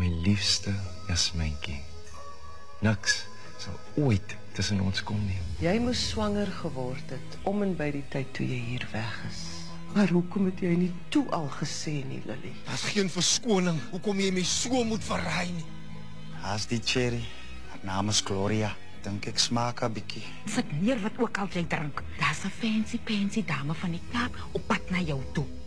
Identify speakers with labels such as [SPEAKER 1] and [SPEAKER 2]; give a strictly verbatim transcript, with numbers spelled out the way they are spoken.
[SPEAKER 1] My liefste Jasmyntjie. Niks sal ooit tussen ons kom nie.
[SPEAKER 2] Jy moes swanger geword het om en by die tyd toe jy hier weg is. Maar hoekom het jy nie toe al gesê nie, Lily?
[SPEAKER 3] Daar's geen verskoning hoekom jy my so moet verraai nie.
[SPEAKER 4] Haas die cherry. Haar naam is Gloria. Dink ek smaak 'n bietjie.
[SPEAKER 5] Sit neer wat ook al jy drink. Daar's 'n fancy fancy dame van die Kaap op pad na jou toe.